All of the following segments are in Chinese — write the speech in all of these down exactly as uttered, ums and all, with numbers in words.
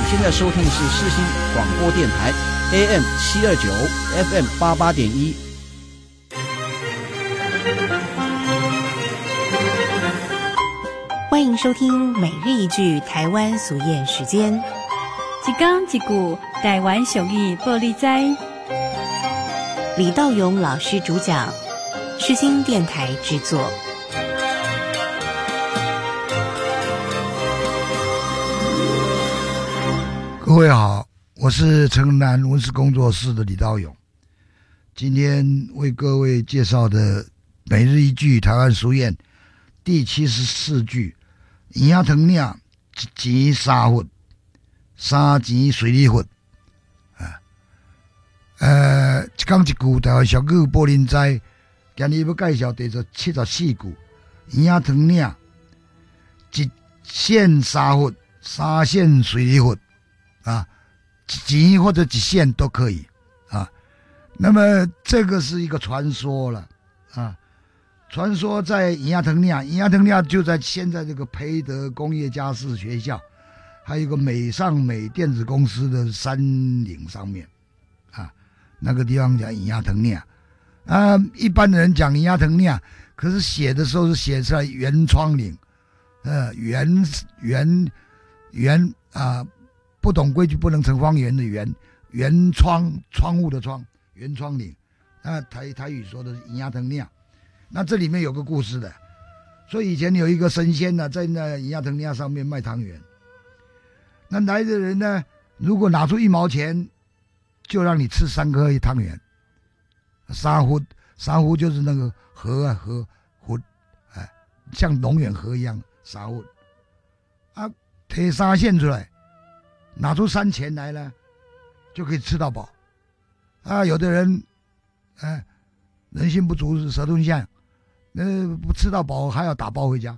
现在收听的是世新广播电台 A M 七二九 F M 八八点一。 欢迎收听每日一句台湾俗谚时间。 一讲一句台湾俗语报你知。 李道勇老师主讲，世新电台制作。 各位好，我是城南文史工作室的李道勇。今天为各位介绍的每日一句台湾俗谚第七十四句：银仔汤领一钱三分，三钱随你分。啊，呃，一讲一句台湾俗语报恁知。今日要介绍第七十四句：银仔汤领一线三分，三线随你分。啊，几或者几线都可以啊。那么这个是一个传说了啊。传说在银仔汤领，银仔汤领就在现在这个培德工业家士学校，还有一个美尚美电子公司的山岭上面啊，那个地方叫银仔汤领啊。一般的人讲银仔汤领，可是写的时候是写出来圆窗岭，呃，圆圆圆啊。不懂规矩不能成方圆的圆，圆窗窗户的窗，圆窗岭。那台台语说的是银仔汤领。那这里面有个故事的，所以以前有一个神仙呢、啊，在那银仔汤领上面卖汤圆。那来的人呢，如果拿出一毛钱，就让你吃三颗汤圆。沙湖沙湖就是那个河啊河湖，哎，像龙眼河一样沙湖。啊，提三线出来。拿出三钱来呢，就可以吃到饱。啊，有的人，哎、呃，人心不足蛇吞象，呃，不吃到饱还要打包回家。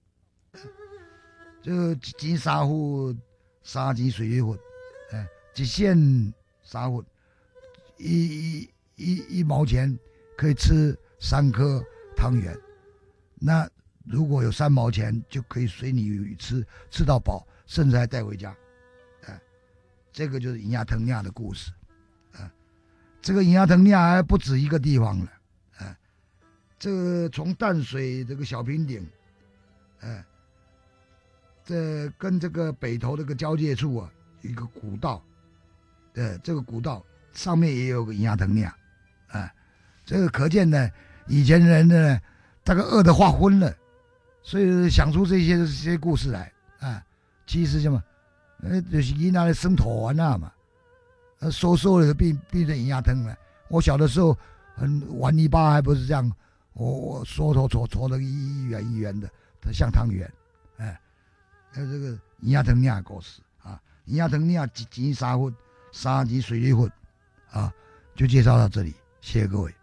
就一钱三分，三钱随你分，哎，一线三分，一一一一毛钱可以吃三颗汤圆。那如果有三毛钱，就可以随你吃，吃到饱，甚至还带回家。这个就是银仔汤领的故事，啊，这个银仔汤领还不止一个地方了，啊，这个从淡水这个小平顶，哎，这跟这个北投这个交界处啊，一个古道，呃，这个古道上面也有个银仔汤领，啊，这个可见呢，以前人呢，大概饿得发昏了，所以想出这些这些故事来，啊，其实什么？呃，就是囡仔咧生土丸啊嘛，呃，收收了变变成银仔汤了。我小的时候，很玩泥巴还不是这样，我我缩搓搓搓的一圆一圆的，它像汤圆，哎，还有这个银仔汤领的故事啊，银仔汤领一钱三分，三钱随你分，啊，就介绍到这里，谢谢各位。